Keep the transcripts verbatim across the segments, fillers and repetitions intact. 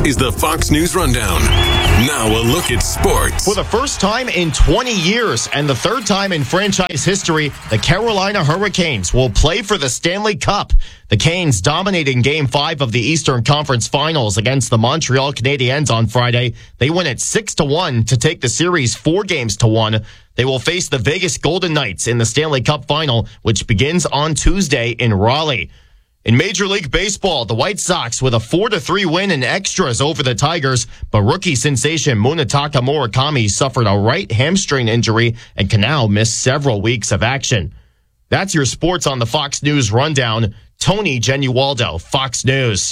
is the Fox News Rundown. Now a look at sports. For the first time in twenty years and the third time in franchise history, the Carolina Hurricanes will play for the Stanley Cup. The Canes dominating Game five of the Eastern Conference Finals against the Montreal Canadiens on Friday. They win it six to one to take the series four games to one. They will face the Vegas Golden Knights in the Stanley Cup Final, which begins on Tuesday in Raleigh. In Major League Baseball, the White Sox with a four to three win in extras over the Tigers, but rookie sensation Munetaka Murakami suffered a right hamstring injury and can now miss several weeks of action. That's your sports on the Fox News Rundown. Tony Genualdo, Fox News.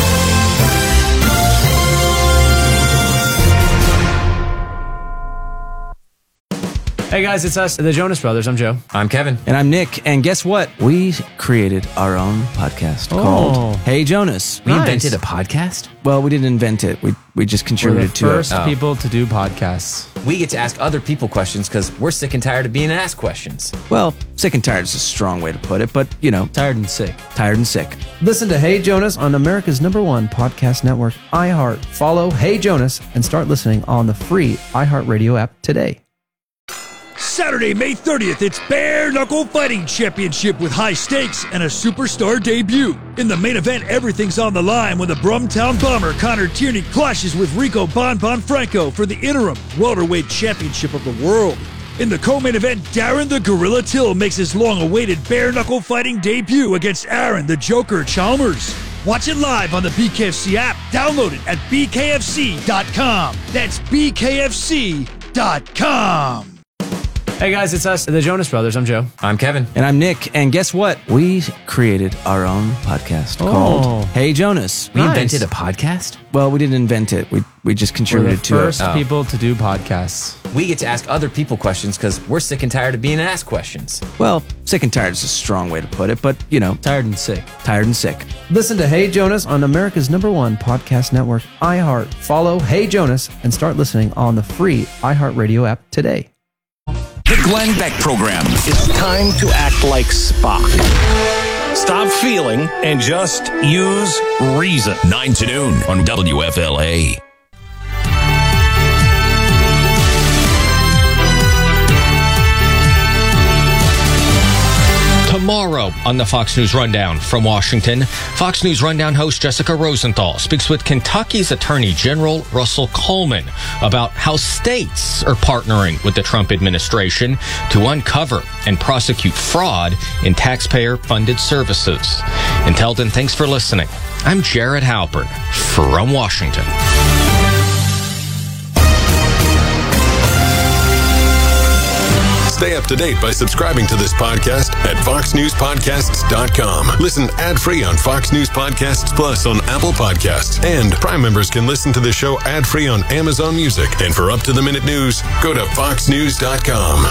Hey guys, it's us, the Jonas Brothers. I'm Joe. I'm Kevin. And I'm Nick. And guess what? We created our own podcast Oh. called Hey Jonas. We Nice. invented a podcast? Well, we didn't invent it. We we just We're contributed the to first it. Oh. people to do podcasts. We get to ask other people questions because we're sick and tired of being asked questions. Well, sick and tired is a strong way to put it, but, you know, Tired and sick. tired and sick. Listen to Hey Jonas on America's number one podcast network, iHeart. Follow Hey Jonas and start listening on the free iHeartRadio app today. Saturday, May thirtieth, it's Bare Knuckle Fighting Championship with high stakes and a superstar debut. In the main event, everything's on the line when the Brumtown Bomber Connor Tierney clashes with Rico Bon Bon Franco for the interim welterweight championship of the world. In the co-main event, Darren the Gorilla Till makes his long-awaited Bare Knuckle Fighting debut against Aaron the Joker Chalmers. Watch it live on the B K F C app. Download it at b k f c dot com. That's b k f c dot com. Hey guys, it's us, the Jonas Brothers. I'm Joe. I'm Kevin. And I'm Nick. And guess what? We created our own podcast Oh. called Hey Jonas. We Nice. invented a podcast? Well, we didn't invent it. We we just We're the contributed to first it. Oh. people to do podcasts. We get to ask other people questions because we're sick and tired of being asked questions. Well, sick and tired is a strong way to put it, but, you know, Tired and sick. tired and sick. Listen to Hey Jonas on America's number one podcast network, iHeart. Follow Hey Jonas and start listening on the free iHeartRadio app today. The Glenn Beck Program. It's time to act like Spock. Stop feeling and just use reason. nine to noon on W F L A. Tomorrow on the Fox News Rundown from Washington, Fox News Rundown host Jessica Rosenthal speaks with Kentucky's Attorney General Russell Coleman about how states are partnering with the Trump administration to uncover and prosecute fraud in taxpayer-funded services. Until then, thanks for listening. I'm Jared Halpern from Washington. Stay up to date by subscribing to this podcast at fox news podcasts dot com. Listen ad-free on Fox News Podcasts Plus on Apple Podcasts. And Prime members can listen to the show ad-free on Amazon Music. And for up-to-the-minute news, go to fox news dot com.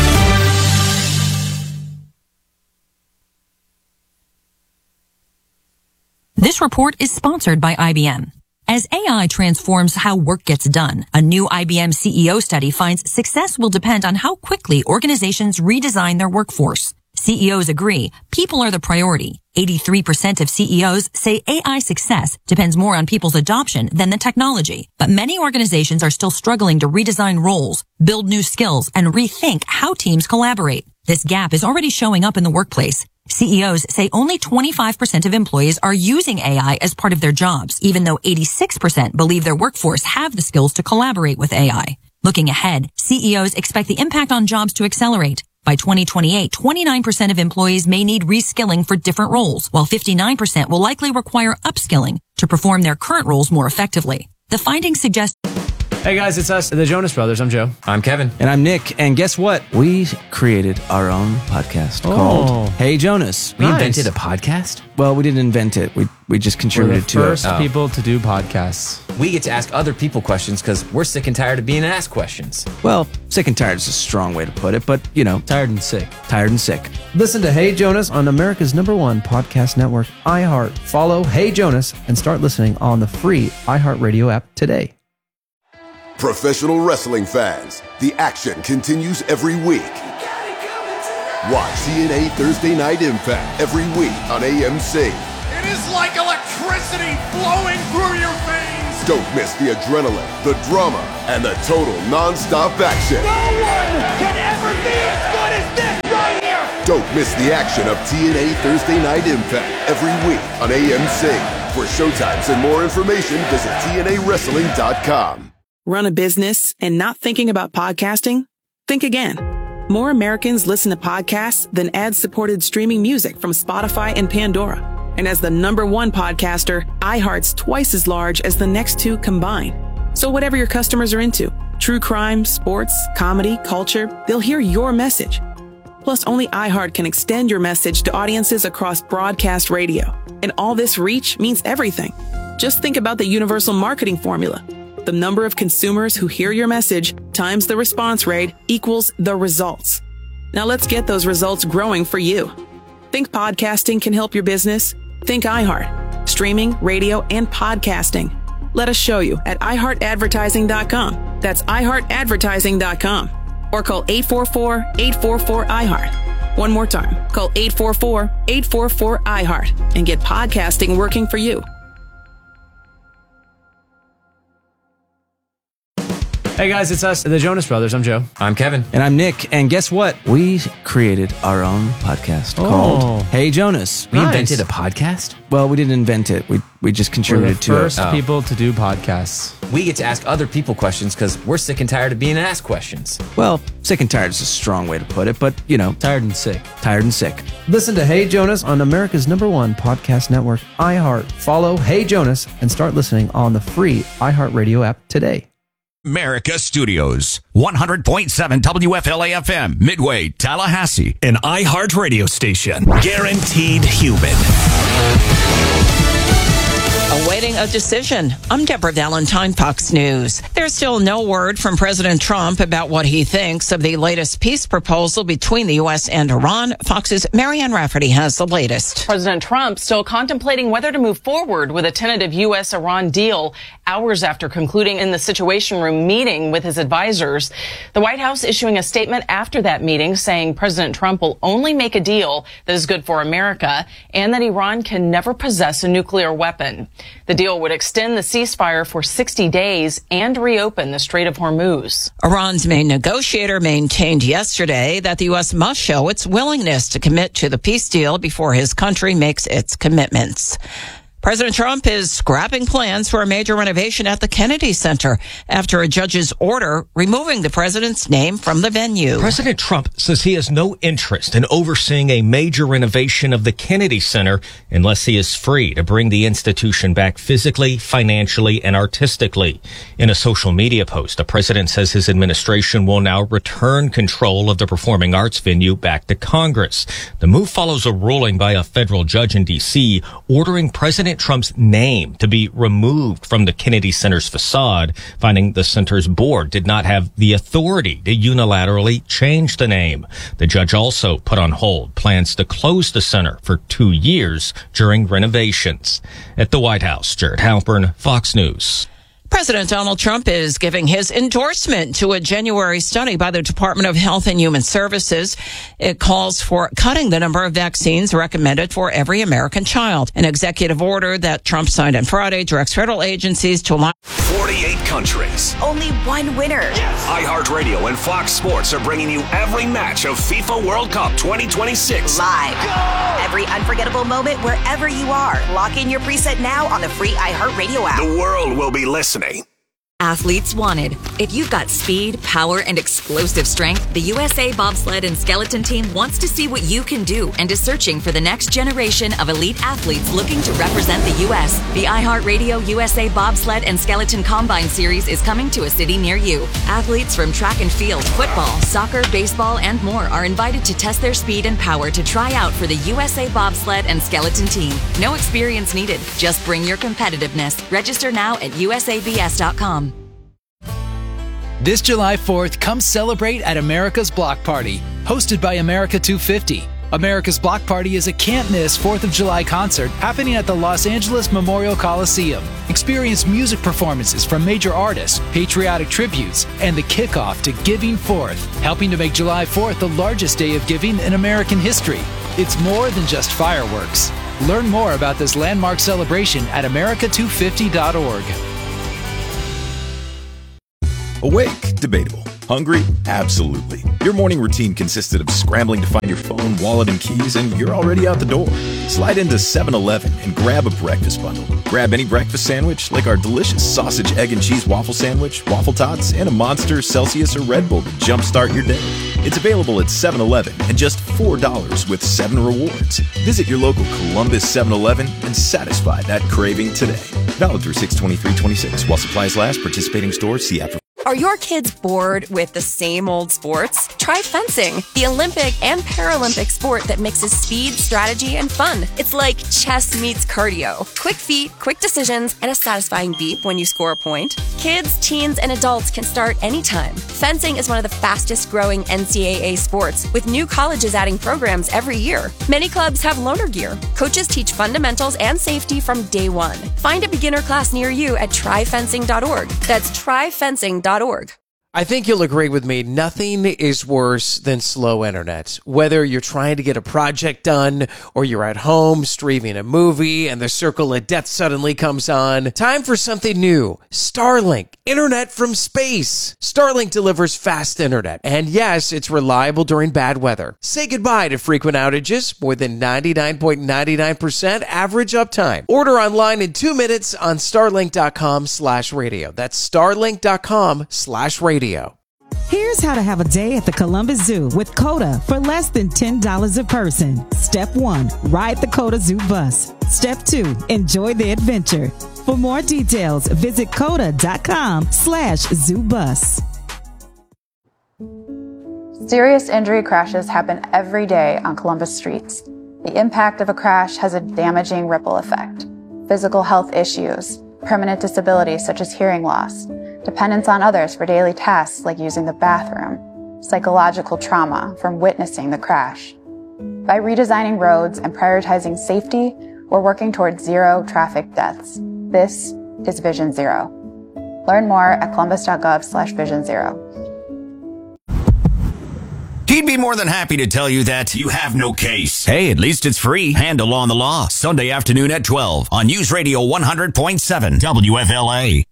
This report is sponsored by I B M. As A I transforms how work gets done, a new I B M C E O study finds success will depend on how quickly organizations redesign their workforce. C E Os agree people are the priority. eighty-three percent of C E Os say A I success depends more on people's adoption than the technology. But many organizations are still struggling to redesign roles, build new skills, and rethink how teams collaborate. This gap is already showing up in the workplace. C E Os say only twenty-five percent of employees are using A I as part of their jobs, even though eighty-six percent believe their workforce have the skills to collaborate with A I. Looking ahead, C E Os expect the impact on jobs to accelerate. By twenty twenty-eight, twenty-nine percent of employees may need reskilling for different roles, while fifty-nine percent will likely require upskilling to perform their current roles more effectively. The findings suggest... Hey guys, it's us, the Jonas Brothers. I'm Joe. I'm Kevin. And I'm Nick. And guess what? We created our own podcast Oh. called Hey Jonas. We Nice. invented a podcast? Well, we didn't invent it. We we just We're the contributed to first it. Oh. people to do podcasts. We get to ask other people questions because we're sick and tired of being asked questions. Well, sick and tired is a strong way to put it, but, you know, Tired and sick. tired and sick. Listen to Hey Jonas on America's number one podcast network, iHeart. Follow Hey Jonas and start listening on the free iHeartRadio app today. Professional wrestling fans, the action continues every week. Watch T N A Thursday Night Impact every week on A M C. It is like electricity flowing through your veins. Don't miss the adrenaline, the drama, and the total non-stop action. No one can ever be as good as this right here! Don't miss the action of T N A Thursday Night Impact every week on A M C. For showtimes and more information, visit T N A wrestling dot com. Run a business and not thinking about podcasting? Think again. More Americans listen to podcasts than ad-supported streaming music from Spotify and Pandora. And as the number one podcaster, iHeart's twice as large as the next two combined. So whatever your customers are into, true crime, sports, comedy, culture, they'll hear your message. Plus, only iHeart can extend your message to audiences across broadcast radio. And all this reach means everything. Just think about the universal marketing formula. The number of consumers who hear your message times the response rate equals the results. Now let's get those results growing for you. Think podcasting can help your business? Think iHeart. Streaming, radio, and podcasting. Let us show you at i heart advertising dot com. That's i heart advertising dot com. Or call eight four four, eight four four, I heart. One more time. Call eight four four, eight four four, I heart and get podcasting working for you. Hey guys, it's us, the Jonas Brothers. I'm Joe. I'm Kevin. And I'm Nick. And guess what? We created our own podcast Oh. called Hey Jonas. We Nice. invented a podcast? Well, we didn't invent it. We we just We're the contributed to first it. people to do podcasts. We get to ask other people questions because we're sick and tired of being asked questions. Well, sick and tired is a strong way to put it, but you know, Tired and sick. tired and sick. Listen to Hey Jonas on America's number one podcast network, iHeart. Follow Hey Jonas and start listening on the free iHeartRadio app today. America Studios, one hundred point seven W F L A F M, Midway, Tallahassee, an iHeart radio station. Guaranteed human. Awaiting a decision. I'm Deborah Valentine, Fox News. There's still no word from President Trump about what he thinks of the latest peace proposal between the U S and Iran. Fox's Marianne Rafferty has the latest. President Trump still contemplating whether to move forward with a tentative U S Iran deal hours after concluding in the Situation Room meeting with his advisors. The White House issuing a statement after that meeting saying President Trump will only make a deal that is good for America and that Iran can never possess a nuclear weapon. The deal would extend the ceasefire for sixty days and reopen the Strait of Hormuz. Iran's main negotiator maintained yesterday that the U S must show its willingness to commit to the peace deal before his country makes its commitments. President Trump is scrapping plans for a major renovation at the Kennedy Center after a judge's order removing the president's name from the venue. President Trump says he has no interest in overseeing a major renovation of the Kennedy Center unless he is free to bring the institution back physically, financially, and artistically. In a social media post, the president says his administration will now return control of the performing arts venue back to Congress. The move follows a ruling by a federal judge in D C ordering President Trump's name to be removed from the Kennedy Center's facade, finding the center's board did not have the authority to unilaterally change the name. The judge also put on hold plans to close the center for two years during renovations. At the White House, Jared Halpern, Fox News. President Donald Trump is giving his endorsement to a January study by the Department of Health and Human Services. It calls for cutting the number of vaccines recommended for every American child. An executive order that Trump signed on Friday directs federal agencies to align. forty-eight countries. Only one winner. Yes. iHeartRadio and Fox Sports are bringing you every match of FIFA World Cup twenty twenty-six. Live. Go! Every unforgettable moment wherever you are. Lock in your preset now on the free iHeartRadio app. The world will be listening. Athletes wanted. If you've got speed, power, and explosive strength, the U S A Bobsled and Skeleton Team wants to see what you can do and is searching for the next generation of elite athletes looking to represent the U S. The iHeartRadio U S A Bobsled and Skeleton Combine Series is coming to a city near you. Athletes from track and field, football, soccer, baseball, and more are invited to test their speed and power to try out for the U S A Bobsled and Skeleton Team. No experience needed. Just bring your competitiveness. Register now at U S A B S dot com. This July fourth, come celebrate at America's Block Party, hosted by America two fifty. America's Block Party is a can't-miss fourth of July concert happening at the Los Angeles Memorial Coliseum. Experience music performances from major artists, patriotic tributes, and the kickoff to Giving Fourth, helping to make July fourth the largest day of giving in American history. It's more than just fireworks. Learn more about this landmark celebration at America two fifty dot org. Awake? Debatable. Hungry? Absolutely. Your morning routine consisted of scrambling to find your phone, wallet, and keys, and you're already out the door. Slide into seven eleven and grab a breakfast bundle. Grab any breakfast sandwich, like our delicious sausage, egg, and cheese waffle sandwich, waffle tots, and a Monster, Celsius, or Red Bull to jumpstart your day. It's available at seven eleven and just four dollars with seven rewards. Visit your local Columbus seven eleven and satisfy that craving today. Valid through six twenty-three twenty-six. While supplies last, participating stores, see app for... Are your kids bored with the same old sports? Try fencing, the Olympic and Paralympic sport that mixes speed, strategy, and fun. It's like chess meets cardio. Quick feet, quick decisions, and a satisfying beep when you score a point. Kids, teens, and adults can start anytime. Fencing is one of the fastest growing N C double A sports, with new colleges adding programs every year. Many clubs have loaner gear. Coaches teach fundamentals and safety from day one. Find a beginner class near you at try fencing dot org. That's try fencing dot org. I think you'll agree with me. Nothing is worse than slow internet. Whether you're trying to get a project done or you're at home streaming a movie and the circle of death suddenly comes on, time for something new. Starlink, internet from space. Starlink delivers fast internet. And yes, it's reliable during bad weather. Say goodbye to frequent outages. More than ninety-nine point nine nine percent average uptime. Order online in two minutes on starlink dot com slash radio. That's starlink dot com slash radio. Here's how to have a day at the Columbus Zoo with CODA for less than ten dollars a person. Step one, ride the CODA Zoo bus. Step two, enjoy the adventure. For more details, visit coda dot com slash zoo bus. Serious injury crashes happen every day on Columbus streets. The impact of a crash has a damaging ripple effect. Physical health issues, permanent disability such as hearing loss, dependence on others for daily tasks like using the bathroom, psychological trauma from witnessing the crash. By redesigning roads and prioritizing safety, we're working towards zero traffic deaths. This is Vision Zero. Learn more at columbus dot gov slash vision zero. He'd be more than happy to tell you that you have no case. Hey, at least it's free. Handle on the Law, Sunday afternoon at twelve on News Radio one hundred point seven W F L A.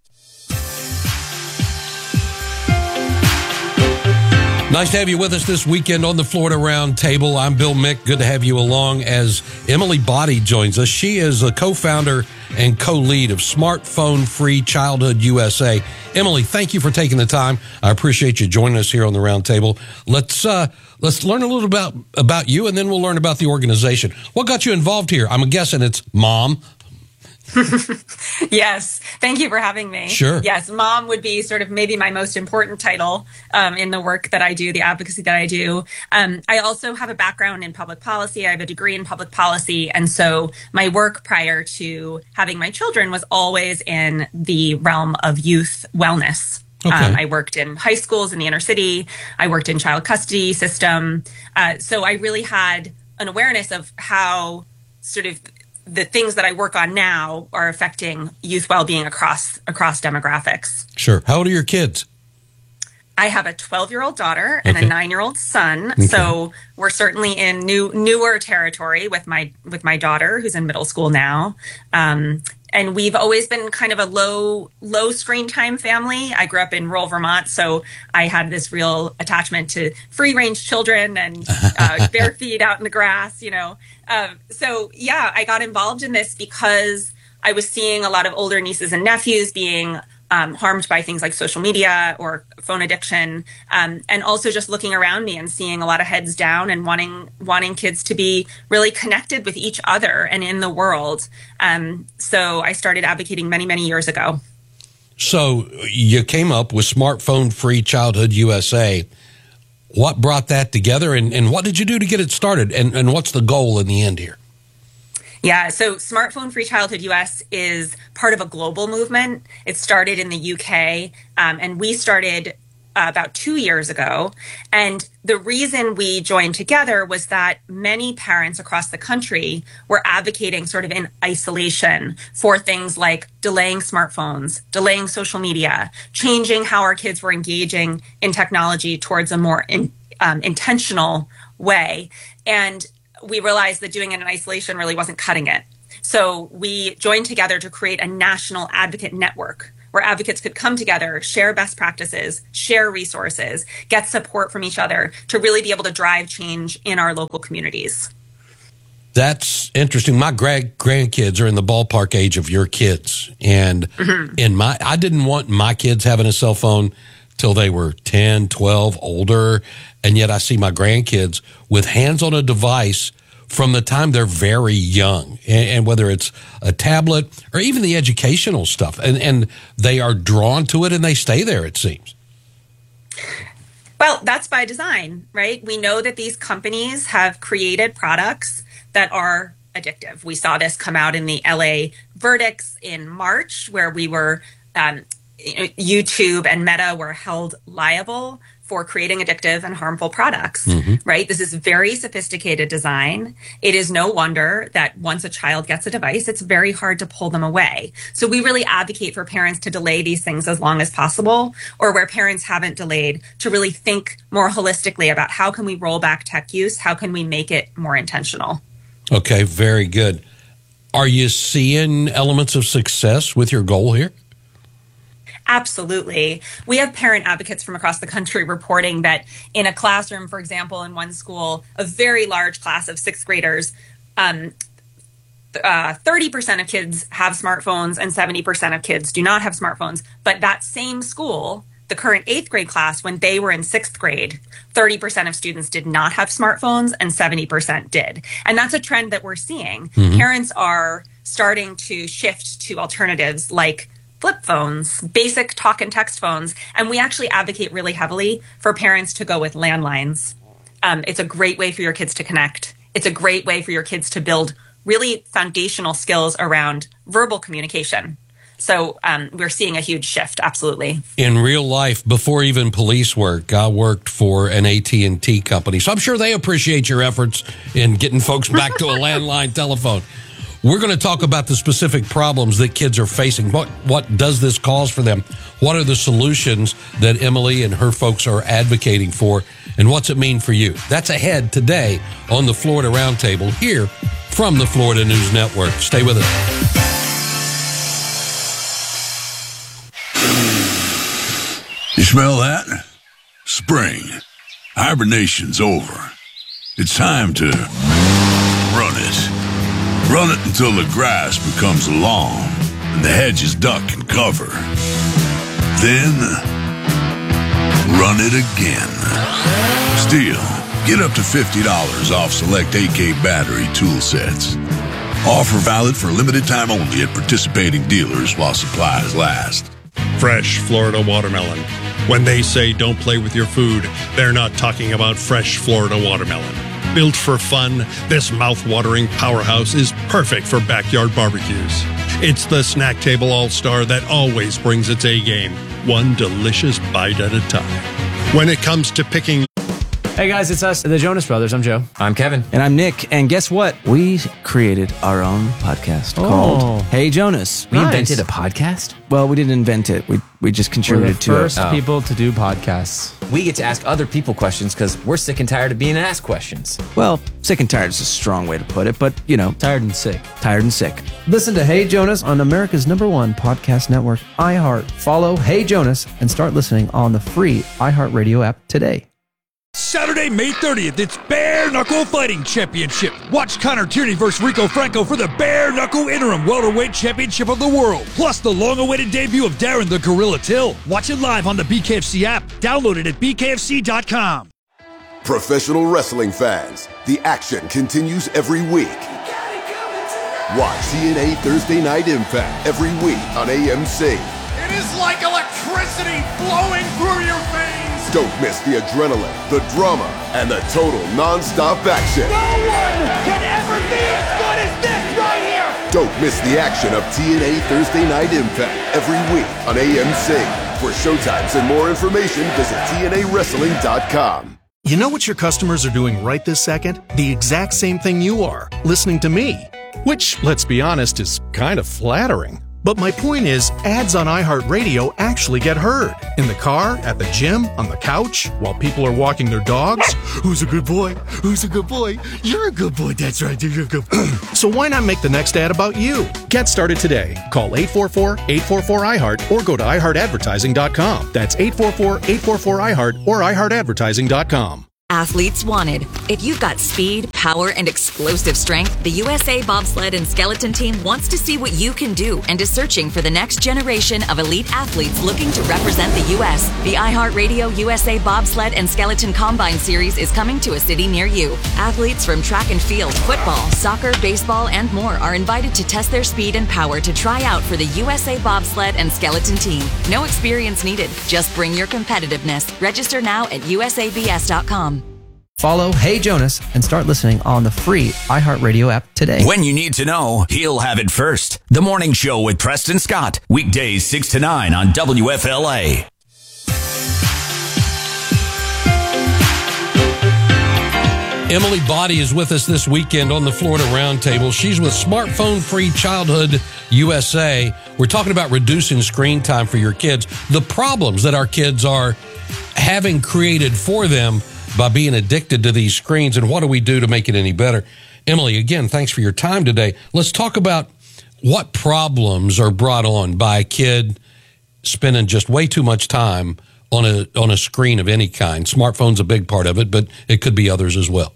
Nice to have you with us this weekend on the Florida Round Table. I'm Bill Mick. Good to have you along as Emily Body joins us. She is a co-founder and co-lead of Smartphone Free Childhood U S A. Emily, thank you for taking the time. I appreciate you joining us here on the Round Table. Let's uh, let's learn a little about about you, and then we'll learn about the organization. What got you involved here? I'm guessing it's mom. Yes. Thank you for having me. Sure. Yes. Mom would be sort of maybe my most important title um, in the work that I do, the advocacy that I do. Um, I also have a background in public policy. I have a degree in public policy. And so my work prior to having my children was always in the realm of youth wellness. Okay. Um, I worked in high schools in the inner city. I worked in child custody system. Uh, so I really had an awareness of how sort of the things that I work on now are affecting youth well-being across across demographics. Sure. How old are your kids? I have a twelve-year-old daughter and Okay. a nine-year-old son. Okay. So we're certainly in new newer territory with my with my daughter, who's in middle school now. Um, and we've always been kind of a low low screen time family. I grew up in rural Vermont, so I had this real attachment to free range children and uh, bare feet out in the grass, you know. Um, so yeah, I got involved in this because I was seeing a lot of older nieces and nephews being um, harmed by things like social media or phone addiction, um, and also just looking around me and seeing a lot of heads down and wanting wanting kids to be really connected with each other and in the world. Um, so I started advocating many, many years ago. So you came up with Smartphone Free Childhood U S A. What brought that together, and, and what did you do to get it started, and, and what's the goal in the end here? Yeah, so Smartphone Free Childhood U S is part of a global movement. It started in the U K, um, and we started uh, about two years ago. And the reason we joined together was that many parents across the country were advocating sort of in isolation for things like delaying smartphones, delaying social media, changing how our kids were engaging in technology towards a more in, um, intentional way. And we realized that doing it in isolation really wasn't cutting it. So we joined together to create a national advocate network where advocates could come together, share best practices, share resources, get support from each other to really be able to drive change in our local communities. That's interesting. My grand grandkids are in the ballpark age of your kids. And mm-hmm. in my, I didn't want my kids having a cell phone till they were ten, twelve, older. And yet I see my grandkids with hands on a device from the time they're very young. And, and whether it's a tablet or even the educational stuff. And, and they are drawn to it and they stay there, it seems. Well, that's by design, right? We know that these companies have created products that are addictive. We saw this come out in the L A verdicts in March, where we were, um, YouTube and Meta were held liable for creating addictive and harmful products, mm-hmm. right? This is very sophisticated design. It is no wonder that once a child gets a device, it's very hard to pull them away. So we really advocate for parents to delay these things as long as possible, or where parents haven't delayed, to really think more holistically about how can we roll back tech use? How can we make it more intentional? Okay, very good. Are you seeing elements of success with your goal here? Absolutely. We have parent advocates from across the country reporting that in a classroom, for example, in one school, a very large class of sixth graders, um, uh, thirty percent of kids have smartphones and seventy percent of kids do not have smartphones. But that same school, the current eighth grade class, when they were in sixth grade, thirty percent of students did not have smartphones and seventy percent did. And that's a trend that we're seeing. Mm-hmm. Parents are starting to shift to alternatives like flip phones, basic talk and text phones. And we actually advocate really heavily for parents to go with landlines. Um, it's a great way for your kids to connect. It's a great way for your kids to build really foundational skills around verbal communication. So um, we're seeing a huge shift, absolutely. In real life, before even police work, I worked for an A T and T company. So I'm sure they appreciate your efforts in getting folks back to a landline telephone. We're going to talk about the specific problems that kids are facing. What what does this cause for them? What are the solutions that Emily and her folks are advocating for? And what's it mean for you? That's ahead today on the Florida Roundtable here from the Florida News Network. Stay with us. You smell that? Spring. Hibernation's over. It's time to run it. Run it until the grass becomes lawn and the hedges duck and cover. Then, run it again. Still, get up to fifty dollars off select A K battery tool sets. Offer valid for limited time only at participating dealers while supplies last. Fresh Florida watermelon. When they say don't play with your food, they're not talking about fresh Florida watermelon. Built for fun, this mouth-watering powerhouse is perfect for backyard barbecues. It's the snack table all-star that always brings its A-game, one delicious bite at a time. When it comes to picking... Hey guys, it's us, the Jonas Brothers. I'm Joe. I'm Kevin. And I'm Nick. And guess what? We created our own podcast Oh. called Hey Jonas. We Nice. invented a podcast? Well, we didn't invent it. We we just We're the contributed to first it. people to do podcasts. We get to ask other people questions because we're sick and tired of being asked questions. Well, sick and tired is a strong way to put it, but you know, Tired and sick. tired and sick. Listen to Hey Jonas on America's number one podcast network, iHeart. Follow Hey Jonas and start listening on the free iHeartRadio app today. Saturday, May thirtieth, it's Bare Knuckle Fighting Championship. Watch Connor Tierney versus Rico Franco for the Bare Knuckle Interim Welterweight Championship of the World. Plus the long-awaited debut of Darren the Gorilla Till. Watch it live on the B K F C app. Download it at B K F C dot com. Professional wrestling fans, the action continues every week. Watch T N A Thursday Night Impact every week on A M C. It is like electricity flowing through your veins. Don't miss the adrenaline, the drama, and the total non-stop action. No one can ever be as good as this right here. Don't miss the action of T N A Thursday Night Impact every week on A M C. For showtimes and more information, visit T N A wrestling dot com. You know what your customers are doing right this second? The exact same thing you are, listening to me. Which, let's be honest, is kind of flattering. But my point is, ads on iHeartRadio actually get heard. In the car, at the gym, on the couch, while people are walking their dogs. Who's a good boy? Who's a good boy? You're a good boy. That's right. You're a good boy. So why not make the next ad about you? Get started today. Call eight four four, eight four four, I heart or go to i heart advertising dot com. That's eight four four, eight four four, I heart or i heart advertising dot com. Athletes wanted. If you've got speed, power, and explosive strength, the U S A Bobsled and Skeleton Team wants to see what you can do and is searching for the next generation of elite athletes looking to represent the U S. The iHeartRadio U S A Bobsled and Skeleton Combine Series is coming to a city near you. Athletes from track and field, football, soccer, baseball, and more are invited to test their speed and power to try out for the U S A Bobsled and Skeleton Team. No experience needed. Just bring your competitiveness. Register now at U S A B S dot com. Follow Hey Jonas and start listening on the free iHeartRadio app today. When you need to know, he'll have it first. The Morning Show with Preston Scott. Weekdays six to nine on W F L A. Emily Body is with us this weekend on the Florida Roundtable. She's with Smartphone Free Childhood U S A. We're talking about reducing screen time for your kids, the problems that our kids are having created for them by being addicted to these screens, and what do we do to make it any better? Emily, again, thanks for your time today. Let's talk about what problems are brought on by a kid spending just way too much time on a on a screen of any kind. Smartphone's a big part of it, but it could be others as well.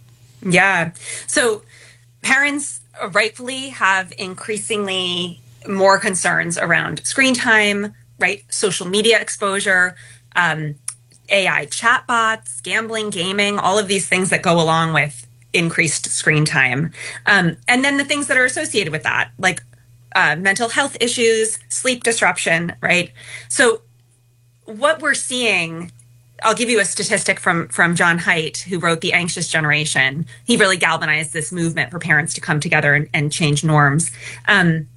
Yeah. So parents rightfully have increasingly more concerns around screen time, right? Social media exposure, um, A I chatbots, gambling, gaming, all of these things that go along with increased screen time. Um, and then the things that are associated with that, like uh, mental health issues, sleep disruption, right? So what we're seeing, I'll give you a statistic from, from John Haidt, who wrote The Anxious Generation. He really galvanized this movement for parents to come together and, and change norms. Um,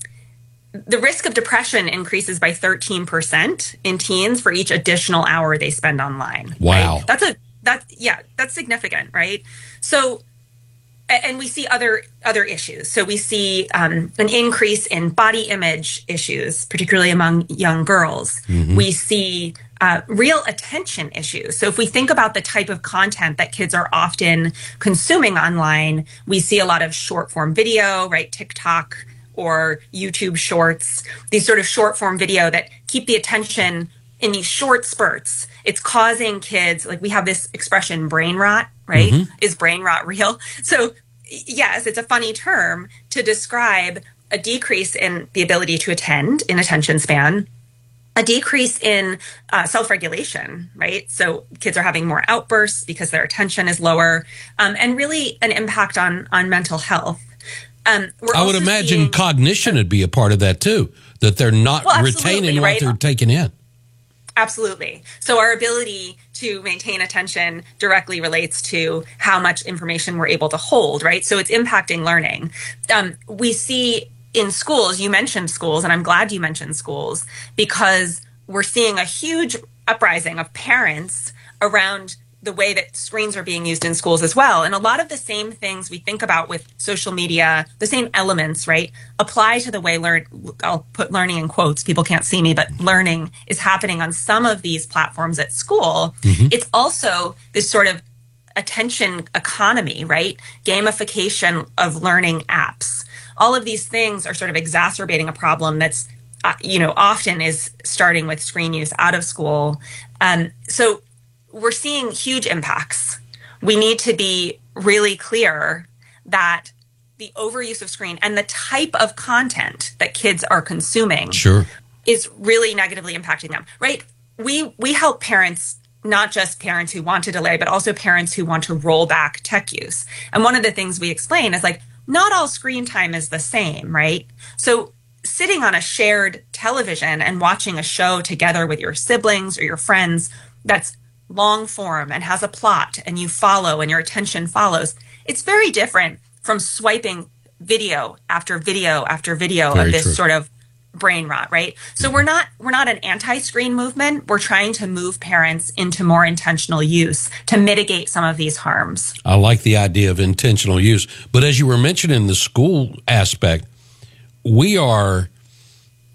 The risk of depression increases by thirteen percent in teens for each additional hour they spend online. Wow. Right? That's a, that's, yeah, that's significant, right? So, and we see other, other issues. So we see um, an increase in body image issues, particularly among young girls. Mm-hmm. We see uh, real attention issues. So if we think about the type of content that kids are often consuming online, we see a lot of short form video, right? TikTok, or YouTube shorts, these sort of short form video that keep the attention in these short spurts. It's causing kids, like we have this expression, brain rot, right? Mm-hmm. Is brain rot real? So yes, it's a funny term to describe a decrease in the ability to attend in attention span, a decrease in uh, self-regulation, right? So kids are having more outbursts because their attention is lower, um, and really an impact on, on mental health. Um, I would imagine seeing, cognition would be a part of that too, that they're not well, retaining what right? they're taking in. Absolutely. So our ability to maintain attention directly relates to how much information we're able to hold, right? So it's impacting learning. Um, we see in schools, you mentioned schools, and I'm glad you mentioned schools, because we're seeing a huge uprising of parents around the way that screens are being used in schools as well. And a lot of the same things we think about with social media, the same elements, right, apply to the way learn. I'll put learning in quotes. People can't see me, but learning is happening on some of these platforms at school. Mm-hmm. It's also this sort of attention economy, right? Gamification of learning apps. All of these things are sort of exacerbating a problem that's, uh, you know, often is starting with screen use out of school. Um, so we're seeing huge impacts. We need to be really clear that the overuse of screen and the type of content that kids are consuming sure. is really negatively impacting them, right? We we help parents, not just parents who want to delay, but also parents who want to roll back tech use. And one of the things we explain is like, not all screen time is the same, right? So sitting on a shared television and watching a show together with your siblings or your friends that's long form and has a plot and you follow and your attention follows, it's very different from swiping video after video after video very of this true. Sort of brain rot, right? So we're not we're not an anti-screen movement. We're trying to move parents into more intentional use to mitigate some of these harms. I like the idea of intentional use. But as you were mentioning the school aspect, we are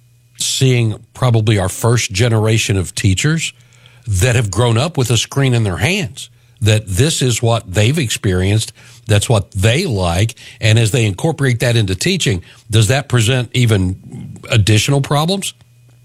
seeing probably our first generation of teachers that have grown up with a screen in their hands, that this is what they've experienced, that's what they like, and as they incorporate that into teaching, does that present even additional problems?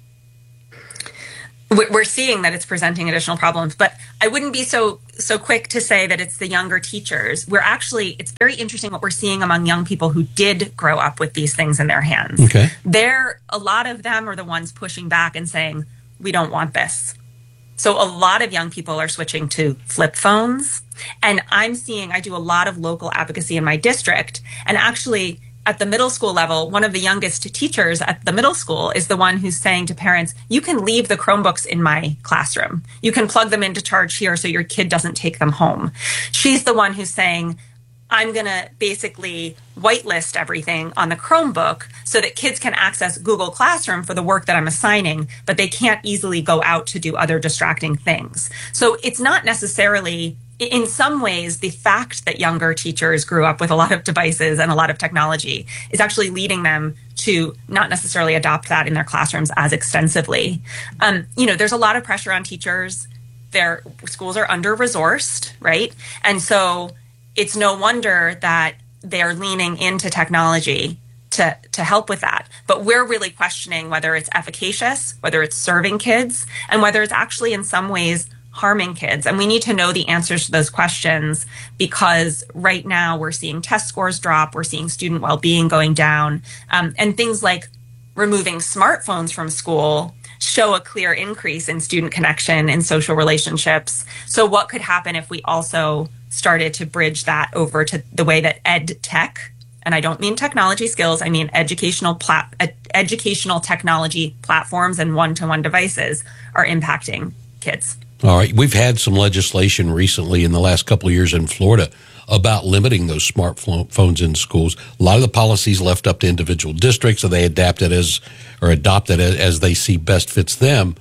We're seeing that it's presenting additional problems, but I wouldn't be so so quick to say that it's the younger teachers. We're actually, it's very interesting what we're seeing among young people who did grow up with these things in their hands. Okay. They're, a lot of them are the ones pushing back and saying, we don't want this. So a lot of young people are switching to flip phones. And I'm seeing, I do a lot of local advocacy in my district. And actually, at the middle school level, one of the youngest teachers at the middle school is the one who's saying to parents, you can leave the Chromebooks in my classroom. You can plug them into charge here so your kid doesn't take them home. She's the one who's saying, I'm going to basically whitelist everything on the Chromebook so that kids can access Google Classroom for the work that I'm assigning, but they can't easily go out to do other distracting things. So it's not necessarily, in some ways, the fact that younger teachers grew up with a lot of devices and a lot of technology is actually leading them to not necessarily adopt that in their classrooms as extensively. Um, you know, there's a lot of pressure on teachers. Their schools are under-resourced, right? And so it's no wonder that they're leaning into technology to, to help with that. But we're really questioning whether it's efficacious, whether it's serving kids, and whether it's actually in some ways harming kids. And we need to know the answers to those questions, because right now we're seeing test scores drop, we're seeing student well-being going down, um, and things like removing smartphones from school show a clear increase in student connection and social relationships. So what could happen if we also started to bridge that over to the way that ed tech, and I don't mean technology skills, I mean educational plat- ed- educational technology platforms and one-to-one devices are impacting kids. All right. We've had some legislation recently in the last couple of years in Florida about limiting those smartphones in schools. A lot of the policies left up to individual districts, so they adapt it as, or adopt it as, as they see best fits them.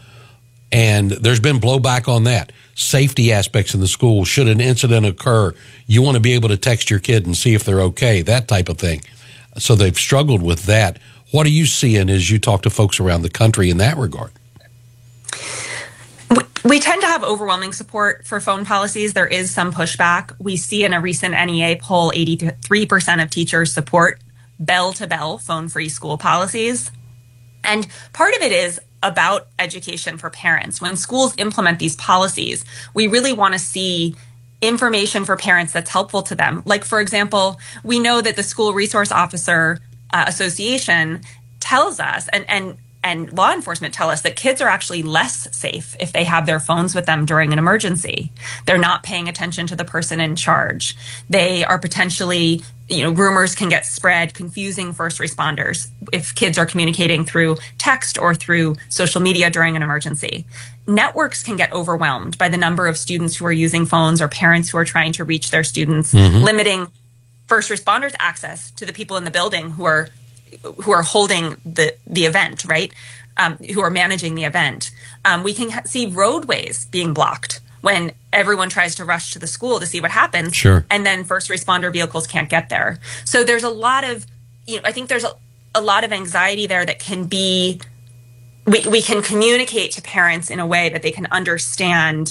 And there's been blowback on that. Safety aspects in the school. Should an incident occur, you want to be able to text your kid and see if they're okay, that type of thing. So they've struggled with that. What are you seeing as you talk to folks around the country in that regard? We tend to have overwhelming support for phone policies. There is some pushback. We see in a recent N E A poll, eighty-three percent of teachers support bell-to-bell phone-free school policies. And part of it is about education for parents. When schools implement these policies, we really want to see information for parents that's helpful to them. Like, for example, we know that the School Resource Officer uh, Association tells us, and, and and law enforcement tell us, that kids are actually less safe if they have their phones with them during an emergency. They're not paying attention to the person in charge. They are potentially, you know, rumors can get spread, confusing first responders if kids are communicating through text or through social media during an emergency. Networks can get overwhelmed by the number of students who are using phones or parents who are trying to reach their students, mm-hmm. limiting first responders' access to the people in the building who are who are holding the, the event, right? Um, who are managing the event. Um, we can ha- see roadways being blocked when everyone tries to rush to the school to see what happens. Sure. And then first responder vehicles can't get there. So there's a lot of, you know, I think there's a, a lot of anxiety there that can be, we, we can communicate to parents in a way that they can understand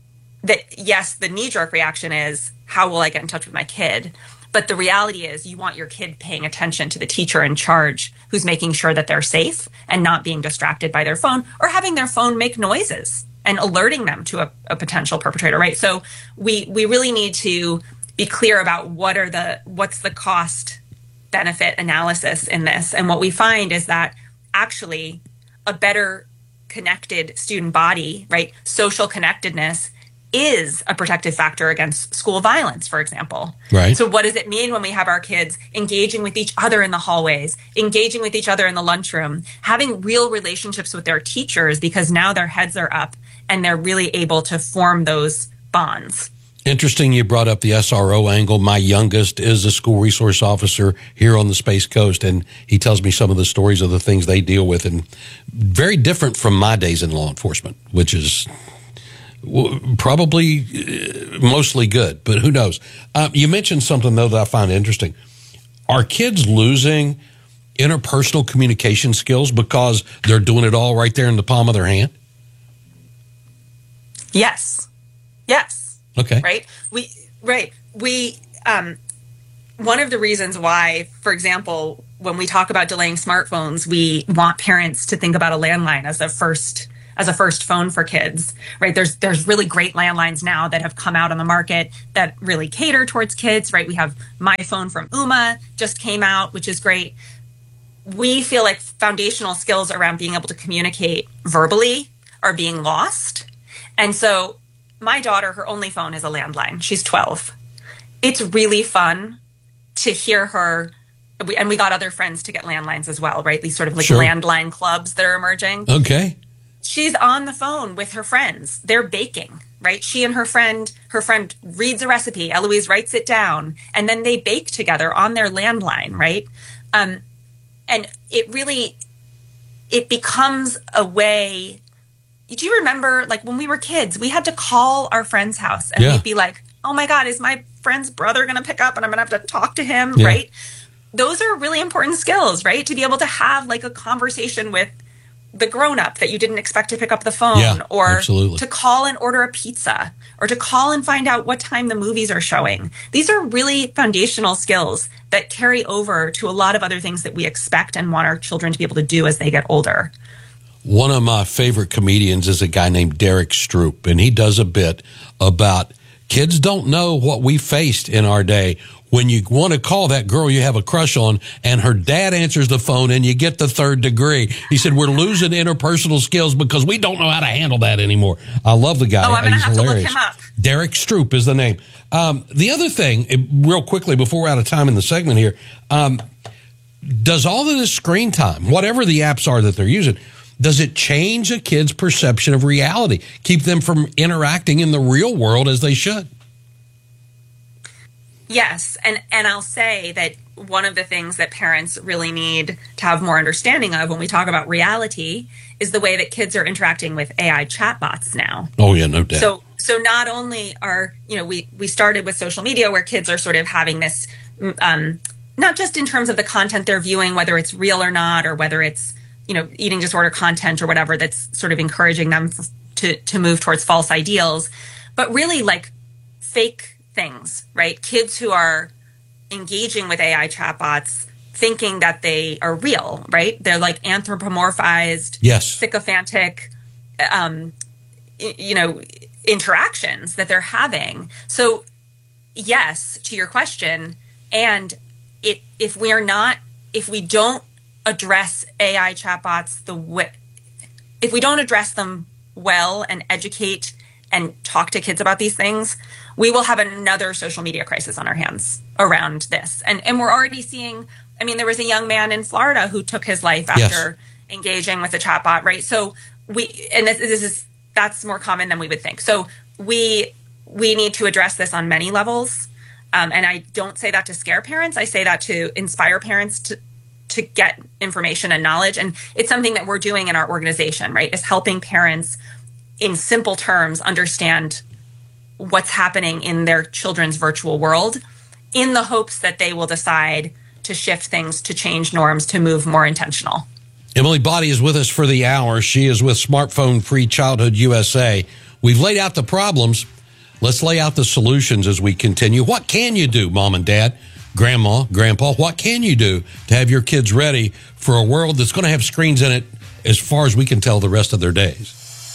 that, yes, the knee-jerk reaction is, how will I get in touch with my kid? But the reality is you want your kid paying attention to the teacher in charge who's making sure that they're safe and not being distracted by their phone or having their phone make noises and alerting them to a, a potential perpetrator, right? So we we really need to be clear about what are the what's the cost benefit analysis in this. And what we find is that actually a better connected student body, right? Social connectedness is a protective factor against school violence, for example. Right. So what does it mean when we have our kids engaging with each other in the hallways, engaging with each other in the lunchroom, having real relationships with their teachers because now their heads are up and they're really able to form those bonds? Interesting you brought up the S R O angle. My youngest is a school resource officer here on the Space Coast, and he tells me some of the stories of the things they deal with, and very different from my days in law enforcement, which is probably mostly good, but who knows? Uh, you mentioned something, though, that I find interesting. Are kids losing interpersonal communication skills because they're doing it all right there in the palm of their hand? Yes. Yes. Okay. Right? We right. We um one of the reasons why, for example, when we talk about delaying smartphones, we want parents to think about a landline as a first as a first phone for kids, right? There's there's really great landlines now that have come out on the market that really cater towards kids, right? We have My Phone from Ooma just came out, which is great. We feel like foundational skills around being able to communicate verbally are being lost. And so my daughter, her only phone is a landline. She's twelve. It's really fun to hear her, and we got other friends to get landlines as well, right? These sort of like Sure. landline clubs that are emerging. Okay. She's on the phone with her friends. They're baking, right? She and her friend, her friend reads a recipe. Eloise writes it down, and then they bake together on their landline, right? Um, and it really, it becomes a way. Do you remember, like, when we were kids, we had to call our friend's house, and Yeah. we'd be like, oh my God, is my friend's brother going to pick up and I'm going to have to talk to him, Yeah. right? Those are really important skills, right? To be able to have like a conversation with the grown-up that you didn't expect to pick up the phone, Yeah, or absolutely. to call and order a pizza, or to call and find out what time the movies are showing. These are really foundational skills that carry over to a lot of other things that we expect and want our children to be able to do as they get older. One of my favorite comedians is a guy named Derek Stroop, and he does a bit about kids don't know what we faced in our day. When you want to call that girl you have a crush on and her dad answers the phone and you get the third degree. He said, we're losing interpersonal skills because we don't know how to handle that anymore. I love the guy. Oh, I'm going to He's have hilarious. to look him up. Derek Stroop is the name. Um, the other thing, eh, real quickly before we're out of time in the segment here, um, does all of this screen time, whatever the apps are that they're using, does it change a kid's perception of reality? Keep them from interacting in the real world as they should? Yes, and and I'll say that one of the things that parents really need to have more understanding of when we talk about reality is the way that kids are interacting with A I chatbots now. Oh, yeah, no doubt. So so not only are, you know, we we started with social media where kids are sort of having this um not just in terms of the content they're viewing, whether it's real or not, or whether it's, you know, eating disorder content or whatever that's sort of encouraging them f- to to move towards false ideals, but really like fake things, right? Kids who are engaging with A I chatbots thinking that they are real, right? They're like anthropomorphized, yes, sycophantic, um, you know, interactions that they're having. So yes, to your question, and it, if we are not, if we don't address A I chatbots the way, if we don't address them well and educate and talk to kids about these things, we will have another social media crisis on our hands around this. And and we're already seeing, I mean, there was a young man in Florida who took his life after yes. engaging with a chatbot, right? So we, and this, this is, that's more common than we would think. So we, we need to address this on many levels. Um, and I don't say that to scare parents. I say that to inspire parents to, to get information and knowledge. And it's something that we're doing in our organization, right? Is helping parents in simple terms understand what's happening in their children's virtual world in the hopes that they will decide to shift things, to change norms, to move more intentional. Emily Body is with us for the hour. She is with Smartphone Free Childhood U S A. We've laid out the problems. Let's lay out the solutions as we continue. What can you do, Mom and Dad, Grandma, Grandpa? What can you do to have your kids ready for a world that's going to have screens in it as far as we can tell the rest of their days?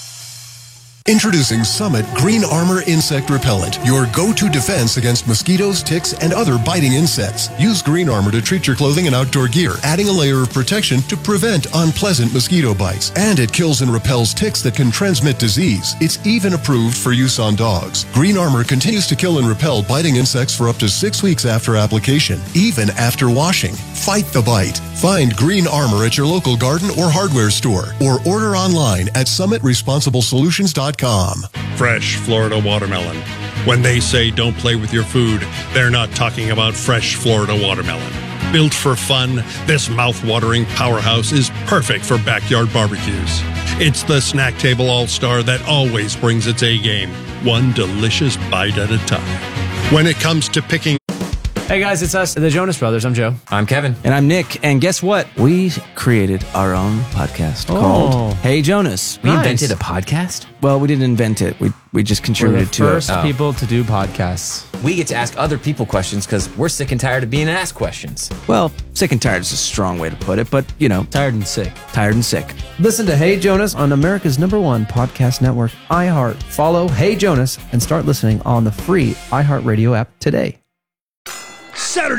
Introducing Summit Green Armor Insect Repellent, your go-to defense against mosquitoes, ticks, and other biting insects. Use Green Armor to treat your clothing and outdoor gear, adding a layer of protection to prevent unpleasant mosquito bites. And it kills and repels ticks that can transmit disease. It's even approved for use on dogs. Green Armor continues to kill and repel biting insects for up to six weeks after application, even after washing. Fight the bite. Find Green Armor at your local garden or hardware store, or order online at summit responsible solutions dot com. Fresh Florida watermelon. When they say don't play with your food, they're not talking about fresh Florida watermelon. Built for fun, this mouth-watering powerhouse is perfect for backyard barbecues. It's the snack table all-star that always brings its A game, one delicious bite at a time. When it comes to picking Hey guys, it's us, the Jonas Brothers. I'm Joe. I'm Kevin. And I'm Nick. And guess what? We created our own podcast Oh. called Hey Jonas. We Nice. invented a podcast? Well, we didn't invent it. We we just We're the contributed to first it. people to do podcasts. We get to ask other people questions because we're sick and tired of being asked questions. Well, sick and tired is a strong way to put it, but you know, Tired and sick. tired and sick. Listen to Hey Jonas on America's number one podcast network, iHeart. Follow Hey Jonas and start listening on the free iHeartRadio app today.